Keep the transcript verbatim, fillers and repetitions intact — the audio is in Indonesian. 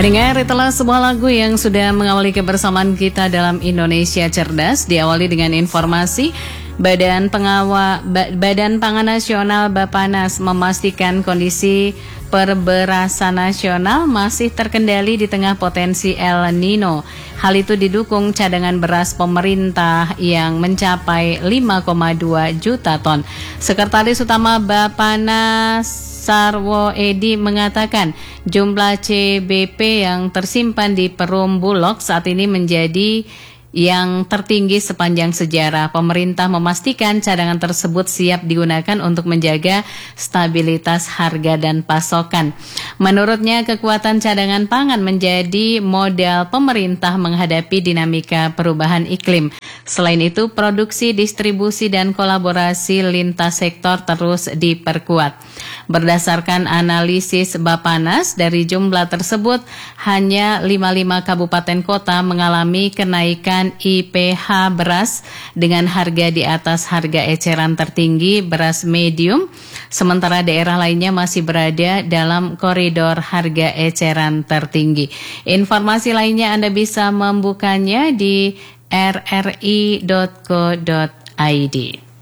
Pendengar, itulah sebuah lagu yang sudah mengawali kebersamaan kita dalam Indonesia Cerdas. Diawali dengan informasi Badan Pengawa, Badan Pangan Nasional Bappenas memastikan kondisi perberasan nasional masih terkendali di tengah potensi El Nino. Hal itu didukung cadangan beras pemerintah yang mencapai lima koma dua juta ton. Sekretaris Utama Bappenas Sarwo Edi mengatakan jumlah C B P yang tersimpan di Perum Bulog saat ini menjadi yang tertinggi sepanjang sejarah. Pemerintah memastikan cadangan tersebut siap digunakan untuk menjaga stabilitas harga dan pasokan. Menurutnya, kekuatan cadangan pangan menjadi modal pemerintah menghadapi dinamika perubahan iklim. Selain itu, produksi, distribusi, dan kolaborasi lintas sektor terus diperkuat. Berdasarkan analisis Bappenas, dari jumlah tersebut hanya lima puluh lima kabupaten kota mengalami kenaikan I P H beras dengan harga di atas harga eceran tertinggi beras medium, sementara daerah lainnya masih berada dalam koridor harga eceran tertinggi. Informasi lainnya Anda bisa membukanya di r r i dot co dot i d.